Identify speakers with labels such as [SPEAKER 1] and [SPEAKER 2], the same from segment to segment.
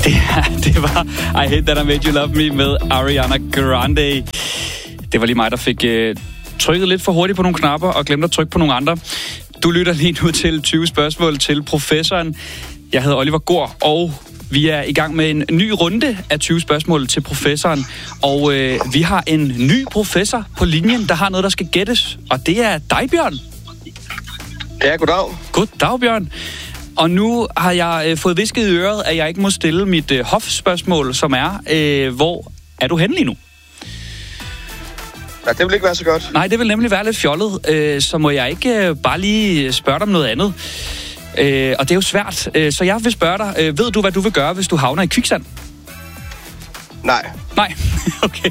[SPEAKER 1] Det var I Hate That I Made You Love Me med Ariana Grande. Det var lige mig, der fik trykket lidt for hurtigt på nogle knapper og glemte at trykke på nogle andre. Du lytter lige nu til 20 spørgsmål til professoren. Jeg hedder Oliver Gård, og vi er i gang med en ny runde af 20 spørgsmål til professoren. Og vi har en ny professor på linjen, der har noget, der skal gættes. Og det er dig, Bjørn.
[SPEAKER 2] Ja, goddag.
[SPEAKER 1] Goddag, Bjørn. Og nu har jeg fået visket i øret, at jeg ikke må stille mit hofspørgsmål, som er, hvor er du henne lige nu?
[SPEAKER 2] Ja, det vil ikke være så godt.
[SPEAKER 1] Nej, det vil nemlig være lidt fjollet. Så må jeg ikke bare lige spørge dig om noget andet. Og det er jo svært. Så jeg vil spørge dig, ved du, hvad du vil gøre, hvis du havner i kviksand?
[SPEAKER 2] Nej.
[SPEAKER 1] Nej, okay.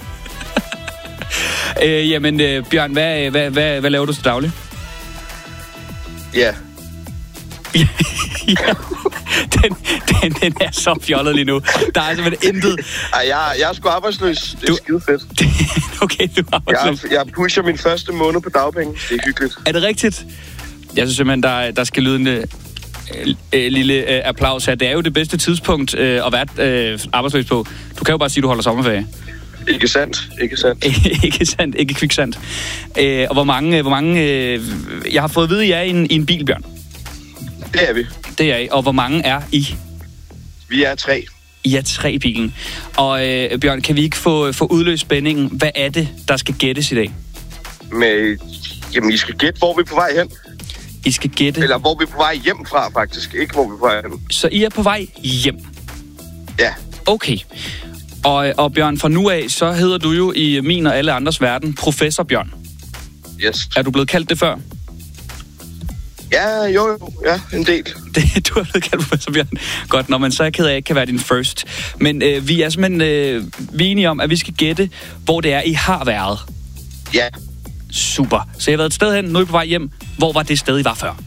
[SPEAKER 1] Jamen, Bjørn, hvad laver du til daglig?
[SPEAKER 2] Ja.
[SPEAKER 1] Ja, den er så fjollet lige nu. Der er simpelthen intet.
[SPEAKER 2] Ej, jeg er sgu arbejdsløs. Det er skide fedt.
[SPEAKER 1] Okay, du er arbejdsløs.
[SPEAKER 2] Jeg pusher min første måned på dagpenge. Det er hyggeligt.
[SPEAKER 1] Er det rigtigt? Jeg synes simpelthen, der skal lyde en lille applaus her. Det er jo det bedste tidspunkt at være arbejdsløs på. Du kan jo bare sige, at du holder sommerferie.
[SPEAKER 2] Ikke sandt.
[SPEAKER 1] Ikke sandt, ikke kviksandt. Og hvor mange jeg har fået at vide, at I er i en bil, Bjørn.
[SPEAKER 2] Det er vi.
[SPEAKER 1] Det er I. Og hvor mange er I?
[SPEAKER 2] Vi er 3.
[SPEAKER 1] I er 3 i bilen. Og Bjørn, kan vi ikke få udløst spændingen? Hvad er det, der skal gættes i dag?
[SPEAKER 2] Jamen, I skal gætte, hvor vi er på vej hen.
[SPEAKER 1] I skal gætte...
[SPEAKER 2] Eller hvor vi er på vej hjem fra, faktisk. Ikke hvor vi er på vej hen.
[SPEAKER 1] Så I er på vej hjem?
[SPEAKER 2] Ja.
[SPEAKER 1] Okay. Og Bjørn, fra nu af, så hedder du jo i min og alle andres verden Professor Bjørn.
[SPEAKER 2] Yes.
[SPEAKER 1] Er du blevet kaldt det før?
[SPEAKER 2] Ja, jo, en del.
[SPEAKER 1] Du har blevet kaldt Professor Bjørn. Godt, når man så er ked af, ikke kan være din first. Men vi er simpelthen vi er enige om, at vi skal gætte, hvor det er, I har været.
[SPEAKER 2] Ja.
[SPEAKER 1] Super. Så jeg har været et sted hen, nu er I på vej hjem. Hvor var det sted, I var før?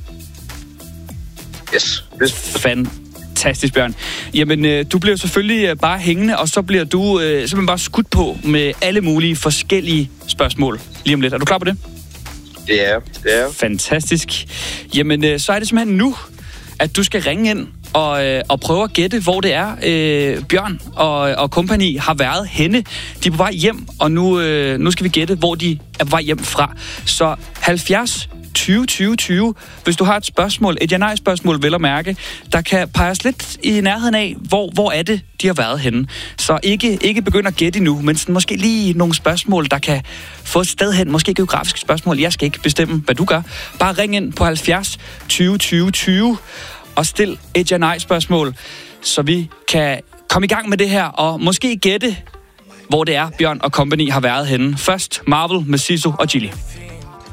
[SPEAKER 2] Yes.
[SPEAKER 1] Fantastisk, Bjørn. Jamen, du bliver selvfølgelig bare hængende, og så bliver du simpelthen bare skudt på med alle mulige forskellige spørgsmål lige om lidt. Er du klar på det?
[SPEAKER 2] Det er.
[SPEAKER 1] Fantastisk. Jamen, så er det simpelthen nu, at du skal ringe ind og prøve at gætte, hvor det er, Bjørn og kompagni har været henne. De er på vej hjem, og nu skal vi gætte, hvor de er på vej hjem fra. Så 70 20 20 20, hvis du har et spørgsmål, et ja-nej-spørgsmål, vel at mærke, der kan peges lidt i nærheden af, hvor er det, de har været henne. Så ikke begynde at gætte endnu, men sådan måske lige nogle spørgsmål, der kan få et sted hen. Måske geografiske spørgsmål. Jeg skal ikke bestemme, hvad du gør. Bare ring ind på 70 20 20 20 og stil et ja-nej-spørgsmål, så vi kan komme i gang med det her, og måske gætte, hvor det er, Bjørn og company har været henne. Først Marvel med Siso og Gilly.